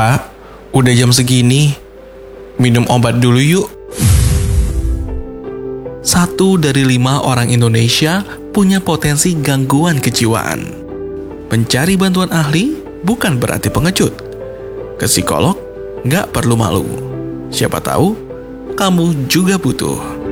Kak, udah jam segini. Minum obat dulu yuk. 1 dari 5 orang Indonesia punya potensi gangguan kejiwaan. Mencari bantuan ahli bukan berarti pengecut. Ke psikolog nggak perlu malu. Siapa tahu kamu juga butuh.